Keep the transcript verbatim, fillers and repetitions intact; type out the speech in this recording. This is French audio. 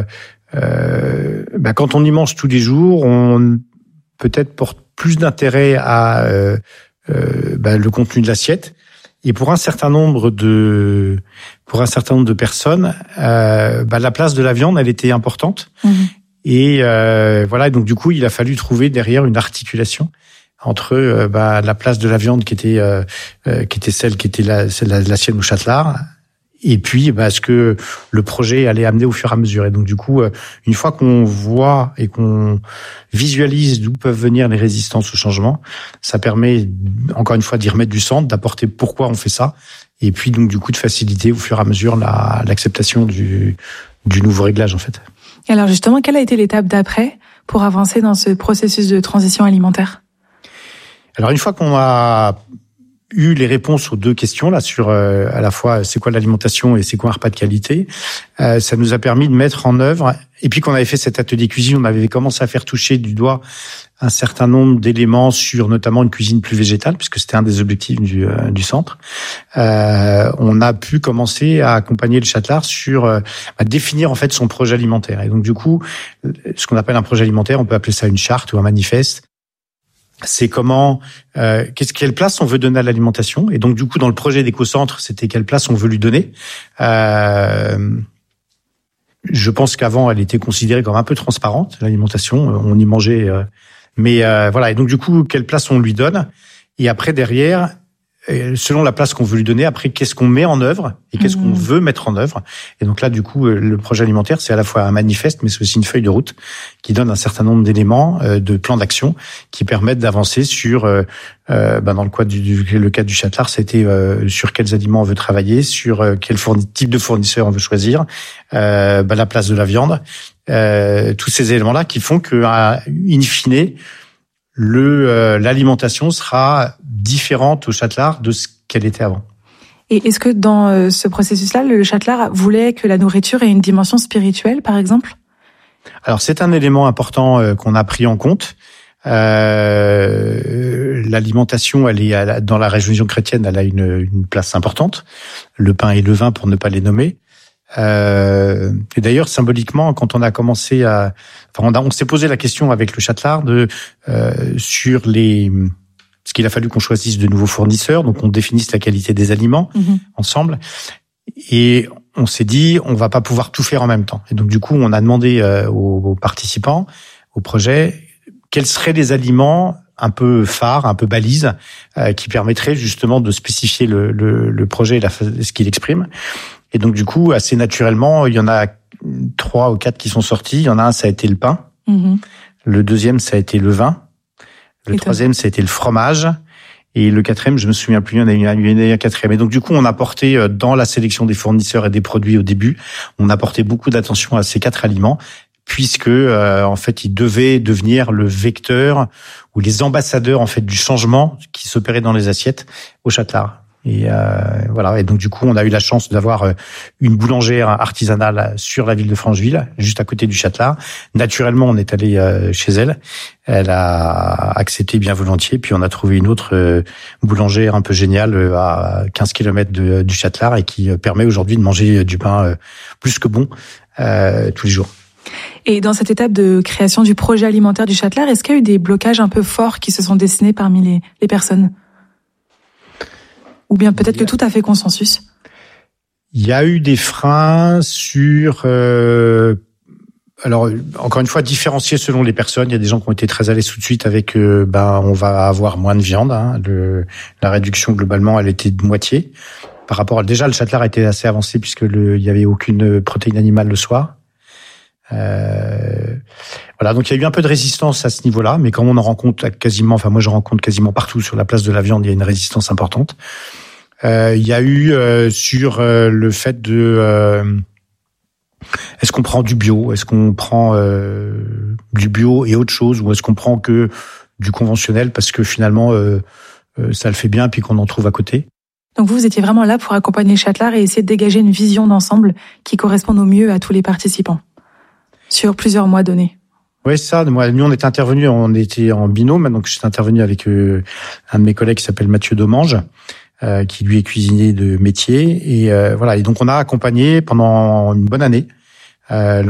euh, euh, bah, quand on y mange tous les jours, on peut-être porte plus d'intérêt à euh, euh, bah, le contenu de l'assiette. Et pour un certain nombre de pour un certain nombre de personnes, euh, bah, la place de la viande, elle était importante. Mmh. Et euh, voilà, donc du coup, il a fallu trouver derrière une articulation entre euh, bah, la place de la viande qui était euh, euh, qui était celle qui était la, celle de la sienne au Châtelard, et puis bah, ce que le projet allait amener au fur et à mesure. Et donc du coup, euh, une fois qu'on voit et qu'on visualise d'où peuvent venir les résistances au changement, ça permet encore une fois d'y remettre du centre, d'apporter pourquoi on fait ça, et puis donc du coup de faciliter au fur et à mesure la, l'acceptation du, du nouveau réglage en fait. Et alors justement, quelle a été l'étape d'après pour avancer dans ce processus de transition alimentaire ? Alors une fois qu'on a eu les réponses aux deux questions là sur euh, à la fois c'est quoi l'alimentation et c'est quoi un repas de qualité, euh, ça nous a permis de mettre en œuvre, et puis qu'on avait fait cet atelier cuisine, on avait commencé à faire toucher du doigt un certain nombre d'éléments sur notamment une cuisine plus végétale, puisque c'était un des objectifs du, euh, du centre. Euh, on a pu commencer à accompagner le Châtelard sur euh, à définir en fait son projet alimentaire. Et donc du coup, ce qu'on appelle un projet alimentaire, on peut appeler ça une charte ou un manifeste. C'est comment, euh, qu'est-ce, quelle place on veut donner à l'alimentation. Et donc, du coup, dans le projet d'éco-centre, c'était quelle place on veut lui donner. Euh, je pense qu'avant, elle était considérée comme un peu transparente, l'alimentation. On y mangeait. Euh, mais euh, voilà. Et donc, du coup, quelle place on lui donne. Et après, derrière, selon la place qu'on veut lui donner, après, qu'est-ce qu'on met en œuvre et qu'est-ce mmh. qu'on veut mettre en œuvre. Et donc là, du coup, le projet alimentaire, c'est à la fois un manifeste, mais c'est aussi une feuille de route qui donne un certain nombre d'éléments, euh, de plans d'action qui permettent d'avancer sur, euh, euh, ben dans le cadre du, du, le cadre du Châtelard, c'était euh, sur quels aliments on veut travailler, sur euh, quel fourni, type de fournisseur on veut choisir, euh, ben la place de la viande, euh, tous ces éléments-là qui font que, in fine, le euh, l'alimentation sera différente au Châtelard de ce qu'elle était avant. Et est-ce que dans euh, ce processus-là, le Châtelard voulait que la nourriture ait une dimension spirituelle, par exemple ? Alors c'est un élément important euh, qu'on a pris en compte. Euh, l'alimentation, elle est dans la religion chrétienne, elle a une, une place importante. Le pain et le vin, pour ne pas les nommer. Euh, et d'ailleurs, symboliquement, quand on a commencé à, enfin, on, a, on s'est posé la question avec le Châtelard de euh, sur les, parce qu'il a fallu qu'on choisisse de nouveaux fournisseurs, donc on définisse la qualité des aliments mmh. ensemble, et on s'est dit on va pas pouvoir tout faire en même temps. Et donc du coup, on a demandé euh, aux, aux participants au projet quels seraient les aliments un peu phares, un peu balises, euh, qui permettraient justement de spécifier le, le, le projet et la, ce qu'il exprime. Et donc, du coup, assez naturellement, il y en a trois ou quatre qui sont sortis. Il y en a un, ça a été le pain. Mmh. Le deuxième, ça a été le vin. Le et troisième, toi ça a été le fromage. Et le quatrième, je me souviens plus, il y en a eu un, il y en a eu un quatrième. Et donc, du coup, on a porté, dans la sélection des fournisseurs et des produits au début, on a porté beaucoup d'attention à ces quatre aliments, puisque, euh, en fait, ils devaient devenir le vecteur ou les ambassadeurs, en fait, du changement qui s'opérait dans les assiettes au Châtelard. Et euh, voilà. Et donc du coup, on a eu la chance d'avoir une boulangère artisanale sur la ville de Francheville, juste à côté du Châtelard. Naturellement, on est allé chez elle. Elle a accepté bien volontiers. Puis on a trouvé une autre boulangère un peu géniale à quinze kilomètres de, du Châtelard et qui permet aujourd'hui de manger du pain plus que bon euh, tous les jours. Et dans cette étape de création du projet alimentaire du Châtelard, est-ce qu'il y a eu des blocages un peu forts qui se sont dessinés parmi les, les personnes ? Ou bien peut-être que tout a fait consensus? Il y a eu des freins sur... Euh, alors, encore une fois, différenciés selon les personnes. Il y a des gens qui ont été très à l'aise tout de suite avec... Euh, ben, on va avoir moins de viande. Hein. Le, la réduction, globalement, elle était de moitié. Par rapport à... Déjà, le Châtelard était assez avancé puisque le, il y avait aucune protéine animale le soir. Euh, voilà, donc il y a eu un peu de résistance à ce niveau-là, mais comme on en rencontre quasiment, enfin moi je rencontre quasiment partout sur la place de la viande, il y a une résistance importante. Euh, il y a eu euh, sur euh, le fait de euh, est-ce qu'on prend du bio, est-ce qu'on prend euh, du bio et autre chose, ou est-ce qu'on prend que du conventionnel parce que finalement euh, euh, ça le fait bien puis qu'on en trouve à côté. Donc vous, vous étiez vraiment là pour accompagner Châtelard et essayer de dégager une vision d'ensemble qui corresponde au mieux à tous les participants sur plusieurs mois donnés. Oui, ça. Moi, nous, on était intervenus, on était en binôme, donc j'étais intervenu avec euh, un de mes collègues qui s'appelle Mathieu Domange, euh, qui lui est cuisinier de métier, et euh, voilà. Et donc, on a accompagné pendant une bonne année euh,